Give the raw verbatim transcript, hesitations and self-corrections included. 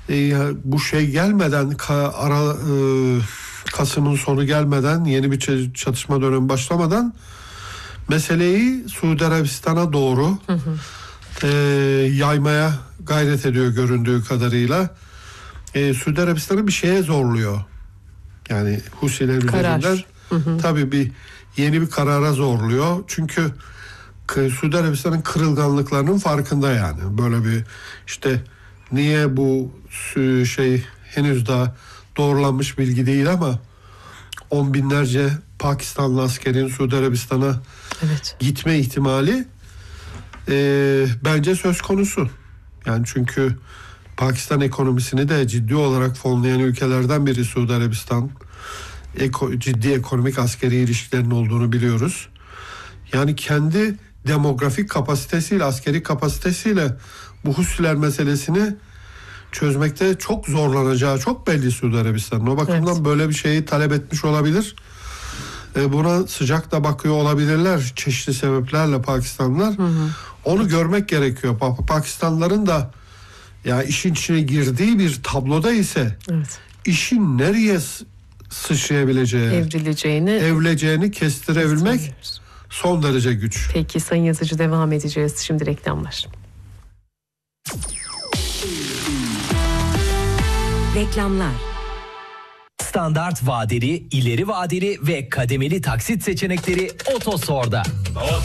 e, bu şey gelmeden ka, ara e, Kasım'ın sonu gelmeden, yeni bir çatışma dönemi başlamadan meseleyi Suudi Arabistan'a doğru hı hı. E, yaymaya gayret ediyor göründüğü kadarıyla. E, Suudi Arabistan'ı bir şeye zorluyor. Yani Husiler üzerinden tabii bir yeni bir karara zorluyor. Çünkü Suudi Arabistan'ın kırılganlıklarının farkında yani. Böyle bir işte niye bu şey henüz daha doğrulanmış bilgi değil ama on binlerce Pakistanlı askerin Suudi Arabistan'a evet. gitme ihtimali e, bence söz konusu. Yani çünkü Pakistan ekonomisini de ciddi olarak fonlayan ülkelerden biri Suudi Arabistan. Eko, ciddi ekonomik askeri ilişkilerin olduğunu biliyoruz. Yani kendi demografik kapasitesiyle, askeri kapasitesiyle bu Husiler meselesini çözmekte çok zorlanacağı çok belli Suudi Arabistan'ın. O bakımdan evet. böyle bir şeyi talep etmiş olabilir. E, buna sıcak da bakıyor olabilirler çeşitli sebeplerle Pakistanlılar. Hı hı. Onu evet. görmek gerekiyor. Pa- Pakistanlıların da ya işin içine girdiği bir tabloda ise evet. işin nereye sıçrayabileceği, evrileceğini, evrileceğini kestirebilmek son derece güç. Peki Sayın Yazıcı, devam edeceğiz. Şimdi reklamlar. Reklamlar. Standart vadeli, ileri vadeli ve kademeli taksit seçenekleri Otosor'da.